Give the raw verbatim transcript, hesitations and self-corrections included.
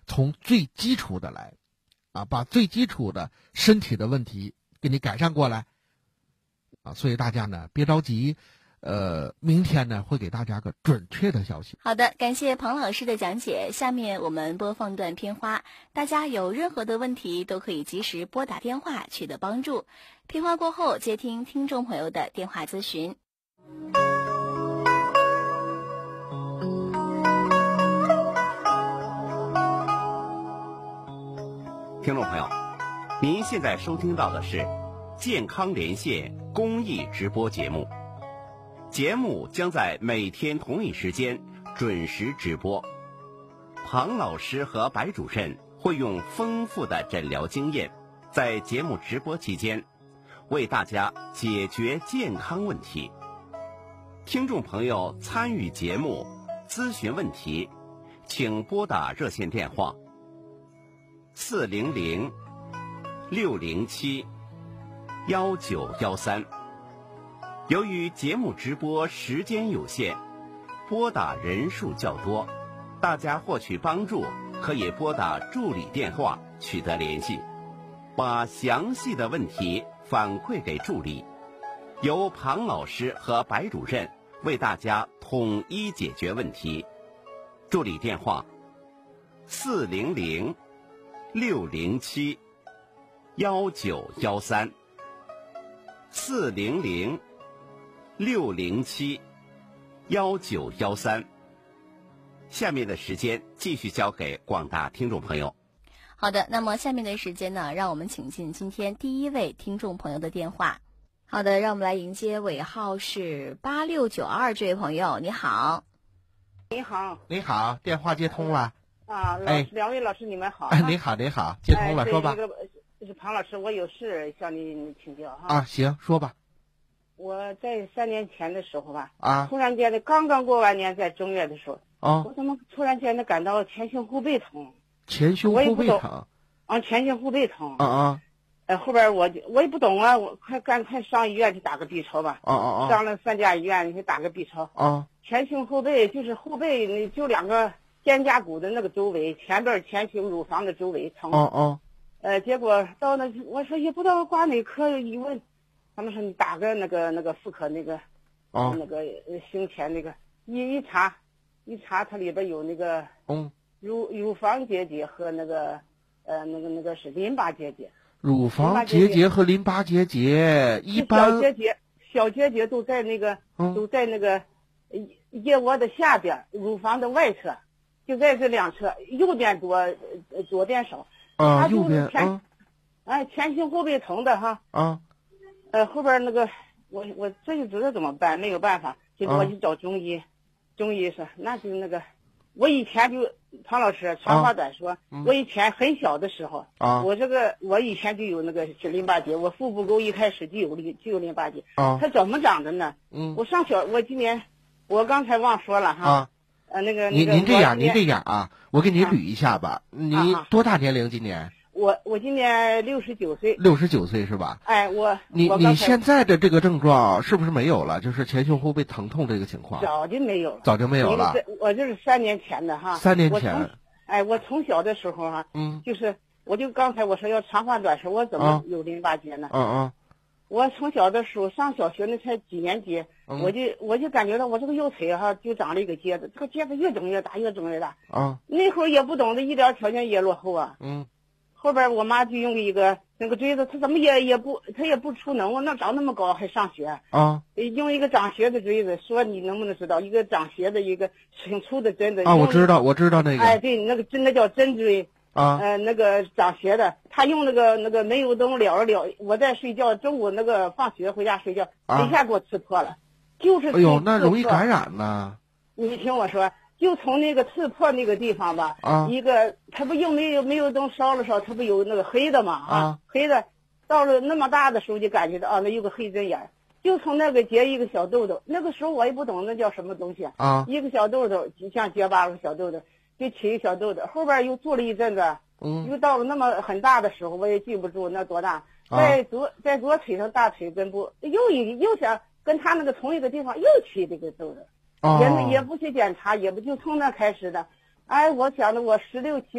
从最基础的来，啊，把最基础的身体的问题给你改善过来，啊，所以大家呢别着急，呃，明天呢会给大家个准确的消息。 好的，感谢庞老师的讲解。下面我们播放段片花，大家有任何的问题都可以及时拨打电话取得帮助。片花过后接听听众朋友的电话咨询。 听众朋友，您现在收听到的是健康连线公益直播节目，节目将在每天同一时间准时直播。庞老师和白主任会用丰富的诊疗经验，在节目直播期间为大家解决健康问题。听众朋友参与节目咨询问题，请拨打热线电话四零零六零七幺九幺三。由于节目直播时间有限，拨打人数较多，大家获取帮助可以拨打助理电话取得联系，把详细的问题反馈给助理，由庞老师和白主任为大家统一解决问题。助理电话四零零六零七幺九幺三，四零零六零七幺九幺三。下面的时间继续交给广大听众朋友。 好的，那么下面的时间呢，让我们请进今天第一位听众朋友的电话。好的，让我们来迎接尾号是八六九二这位朋友，你好。 你好。 你好，电话接通了。 啊，老师， 哎， 两位老师你们好。 哎，你好，你好，接通了， 哎、 说吧。 那个是庞老师，我有事向你请教哈。 啊，行，说吧。 我在三年前的时候吧， 啊， 突然间的刚刚过完年，在正月的时候， 啊， 我怎么突然间的感到前胸后背疼？ 前胸后背疼。 啊，前胸后背疼。 啊啊。 呃，后边我我也不懂啊，我快赶快上医院去打个 B 超吧。 啊啊啊。 上了三家医院去打个 B 超。 啊。 前胸后背就是后背，那就两个肩胛骨的那个周围，前边前胸乳房的周围疼。 哦哦。 呃，结果到那我说也不知道挂哪科，一问，他们说你打个那个那个妇科那个， 哦， 那个胸前那个，一一查，一查它里边有那个， 嗯， 乳乳房结节和那个，呃，那个那个是淋巴结节。 乳房结节和淋巴结节一般。 小结节，小结节都在那个， 嗯、 都在那个腋窝的下边，乳房的外侧，就在这两侧，右边多，左边少。 啊，右边啊，哎，前胸后背疼的哈。 啊。 呃，后边那个，我我这就知道怎么办，没有办法，就我去找中医，啊、中医说那就那个，我以前就庞老师长话短说，啊嗯、我以前很小的时候，啊，我这个我以前就有那个是淋巴结，我腹部沟一开始就有淋就有淋巴结，啊，它怎么长的呢？嗯，我上小我今年，我刚才忘说了哈。啊呃，那个， 您您这样，您这样啊，我给你捋一下吧。 啊、 你多大年龄？今年？ 我我今年六十九岁。 六十九岁是吧？ 哎，我你我你现在的这个症状是不是没有了？就是前胸后背疼痛这个情况？ 早就没有了。 早就没有了。 我这是三年前的哈。 三年前。 我哎，我从小的时候哈， 嗯， 就是我就刚才我说要长话短说，我怎么有淋巴结呢？ 嗯嗯。 我从小的时候上小学那才几年级， 嗯、 我就我就感觉到我这个右腿哈就长了一个疖子，这个疖子越长越大，越长越大。 啊。 那会儿也不懂得医疗条件也落后啊。 嗯。 后边我妈就用一个那个锥子，她怎么也也不，她也不出能，我那长那么高还上学啊？ 用一个长鞋的锥子，说你能不能知道一个长鞋的一个挺粗的针子啊？我知道，我知道那个。 哎，对，那个真的叫针锥。 啊， 呃，那个长鞋的，他用那个那个煤油灯燎了燎，我在睡觉，中午那个放学回家睡觉， 啊、 一下给我刺破了，就是哎呦，那容易感染呢。 你听我说，就从那个刺破那个地方吧， 啊， 一个他不用煤油煤油灯烧了烧，他不有那个黑的嘛啊， 啊黑的，到了那么大的时候就感觉到啊，那有个黑针眼，就从那个结一个小痘痘，那个时候我也不懂那叫什么东西啊， 一个小痘痘，像结巴个小痘痘。就起一个小痘痘，后边又住了一阵子， 嗯， 又到了那么很大的时候，我也记不住那多大，在左在左腿上大腿根部又一又想跟他那个同一个地方又起这个痘痘， 哦， 也也不去检查，也不就从那开始的，哎，我想着我十六七。